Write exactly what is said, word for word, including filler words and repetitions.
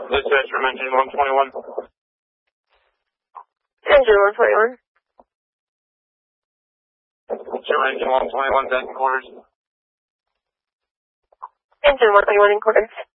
Dispatch from engine one twenty-one. Engine one twenty-one. Show engine one twenty-one, back in quarters. Engine one twenty-one in quarters.